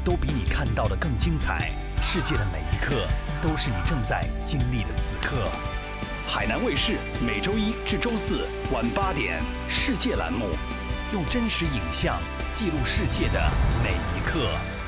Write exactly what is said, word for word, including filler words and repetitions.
都比你看到的更精彩。世界的每一刻都是你正在经历的此刻。海南卫视每周一至周四晚八点，世界栏目，用真实影像记录世界的每一刻。